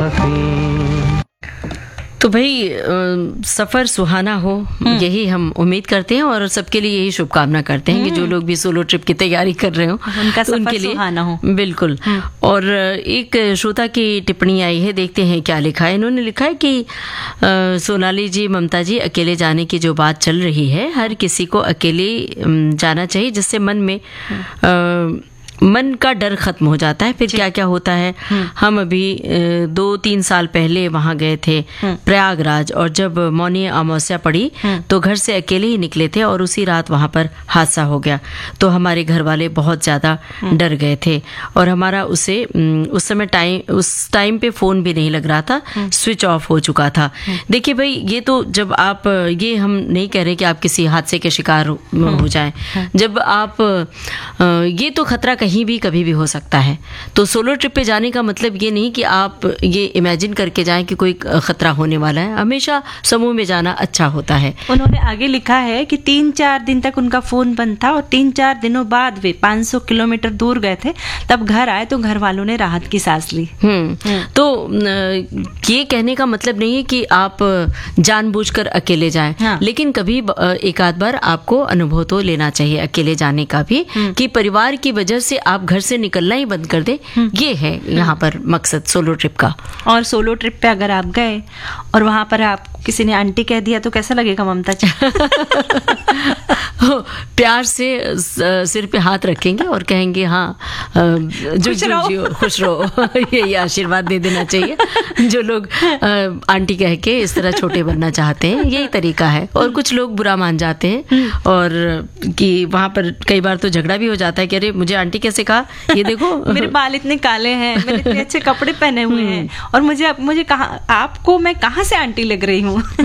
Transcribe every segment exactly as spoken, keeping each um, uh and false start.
तो भाई सफ़र सुहाना हो, यही हम उम्मीद करते हैं और सबके लिए यही शुभकामना करते हैं कि जो लोग भी सोलो ट्रिप की तैयारी कर रहे हो उनका तो सफर उनके लिए सुहाना हो। बिल्कुल। और एक श्रोता की टिप्पणी आई है, देखते हैं क्या लिखा है। इन्होंने लिखा है कि आ, सोनाली जी, ममता जी, अकेले जाने की जो बात चल रही है, हर किसी को अकेले जाना चाहिए, जिससे मन में आ, मन का डर खत्म हो जाता है। फिर क्या क्या होता है, हम अभी दो तीन साल पहले वहाँ गए थे प्रयागराज, और जब मौनी अमावस्या पड़ी तो घर से अकेले ही निकले थे और उसी रात वहाँ पर हादसा हो गया। तो हमारे घर वाले बहुत ज़्यादा डर गए थे और हमारा उसे उस समय टाइम उस टाइम पे फ़ोन भी नहीं लग रहा था, स्विच ऑफ हो चुका था। देखिए भाई, ये तो जब आप, ये हम नहीं कह रहे कि आप किसी हादसे के शिकार हो जाएं, जब आप, ये तो खतरा कहीं भी कभी भी हो सकता है। तो सोलो ट्रिप पे जाने का मतलब ये नहीं कि आप ये इमेजिन करके जाएं कि कोई खतरा होने वाला है। हमेशा समूह में जाना अच्छा होता है। उन्होंने आगे लिखा है कि तीन चार दिन तक उनका फोन बंद था और तीन चार दिनों बाद वे पाँच सौ किलोमीटर दूर गए थे, तब घर आए तो घर वालों ने राहत की सांस ली। हम्म तो ये कहने का मतलब नहीं है कि आप जानबूझकर अकेले जाएं, हाँ। लेकिन कभी एक आध बार आपको अनुभव तो लेना चाहिए अकेले जाने का भी, कि परिवार की वजह से आप घर से निकलना ही बंद कर दे। ये है यहाँ पर मकसद सोलो ट्रिप का। और सोलो ट्रिप पे अगर आप गए और वहां पर आप किसी ने आंटी कह दिया तो कैसा लगेगा ममता जी? प्यार से सिर पे हाथ रखेंगे और कहेंगे हाँ, जो जो जियो, खुश रहो। यही आशीर्वाद दे देना चाहिए। जो लोग आंटी कह के इस तरह छोटे बनना चाहते हैं, यही तरीका है। और कुछ लोग बुरा मान जाते हैं और कि वहाँ पर कई बार तो झगड़ा भी हो जाता है कि अरे मुझे आंटी कैसे कहा, ये देखो मेरे बाल इतने काले हैं, मैंने इतने अच्छे कपड़े पहने हुए हैं और मुझे मुझे कहा आपको मैं कहाँ से आंटी लग रही हूँ।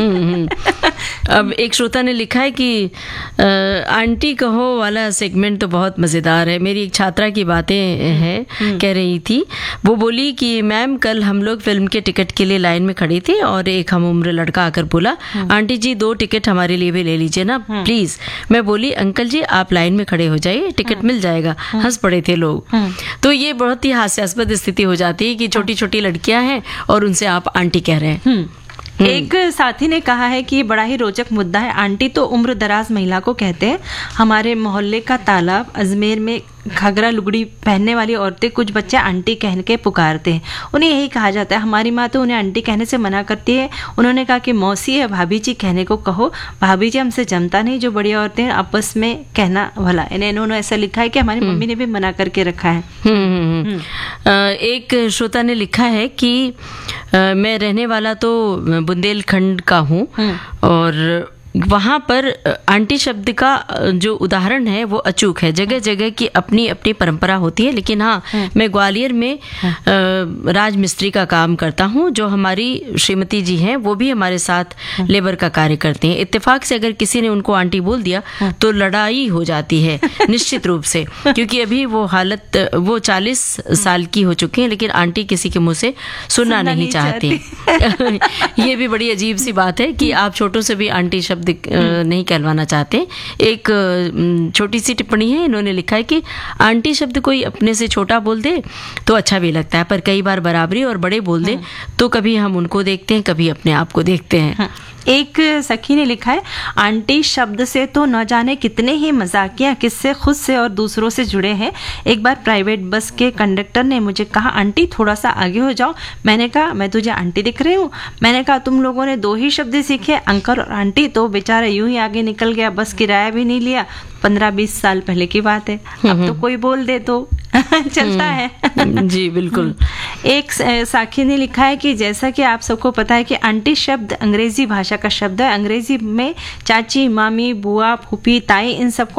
अब एक श्रोता ने लिखा है कि आंटी कहो वाला सेगमेंट तो बहुत मज़ेदार है। मेरी एक छात्रा की बातें हैं, कह रही थी, वो बोली कि मैम कल हम लोग फिल्म के टिकट के लिए लाइन में खड़ी थी और एक हम उम्र लड़का आकर बोला, आंटी जी दो टिकट हमारे लिए भी ले लीजिए ना प्लीज। मैं बोली अंकल जी आप लाइन में खड़े हो जाइए, टिकट मिल जाएगा। हंस पड़े थे लोग। तो ये बहुत ही हास्यास्पद स्थिति हो जाती है कि छोटी छोटी लड़कियां हैं और उनसे आप आंटी कह रहे हैं। एक साथी ने कहा है कि बड़ा ही रोचक मुद्दा है, आंटी तो उम्र दराज महिला को कहते हैं। हमारे मोहल्ले का तालाब अजमेर में घाघरा लुगड़ी पहनने वाली औरतें कुछ बच्चे आंटी कहने के पुकारते हैं, उन्हें यही कहा जाता है। हमारी माँ तो उन्हें आंटी कहने से मना करती है। उन्होंने कहा कि मौसी या भाभी जी कहने को कहो, भाभी जी हमसे जमता नहीं, जो बड़ी औरतें हैं आपस में कहना भला। इन्होंने ऐसा लिखा है कि हमारी मम्मी ने भी मना करके रखा है। हुँ, एक श्रोता ने लिखा है कि मैं रहने वाला तो बुंदेलखंड का हूँ और वहाँ पर आंटी शब्द का जो उदाहरण है वो अचूक है। जगह जगह की अपनी अपनी परंपरा होती है। लेकिन हाँ, मैं ग्वालियर में राजमिस्त्री का काम करता हूँ। जो हमारी श्रीमती जी हैं वो भी हमारे साथ लेबर का कार्य करते हैं। इत्तेफाक से अगर किसी ने उनको आंटी बोल दिया तो लड़ाई हो जाती है निश्चित रूप से, क्योंकि अभी वो हालत, वो चालीस साल की हो चुकी हैं लेकिन आंटी किसी के मुँह से सुनना नहीं, नहीं चाहती। ये भी बड़ी अजीब सी बात है कि आप छोटों से भी आंटी शब्द नहीं कहलवाना चाहते। एक छोटी सी टिप्पणी है, इन्होंने लिखा है कि आंटी शब्द कोई अपने से छोटा बोल दे तो अच्छा भी लगता है, पर कई बार बराबरी और बड़े बोल दे तो कभी हम उनको देखते हैं, कभी अपने आप को देखते हैं। एक सखी ने लिखा है, आंटी शब्द से तो न जाने कितने ही मजाकिया किस्से खुद से और दूसरों से जुड़े हैं। एक बार प्राइवेट बस के कंडक्टर ने मुझे कहा, आंटी थोड़ा सा आगे हो जाओ। मैंने कहा मैं तुझे आंटी दिख रही हूँ? मैंने कहा तुम लोगों ने दो ही शब्द सीखे, अंकल और आंटी। तो बेचारा यूं ही आगे निकल गया, बस किराया भी नहीं लिया। पंद्रह बीस साल पहले की बात है, अब तो कोई बोल दे तो चलता है। जी बिल्कुल। एक साखी ने लिखा है कि जैसा कि आप सबको पता है कि आंटी शब्द अंग्रेजी भाषा का शब्द है। अंग्रेजी में चाची, मामी, बुआ, फूफी, ताई, इन सबको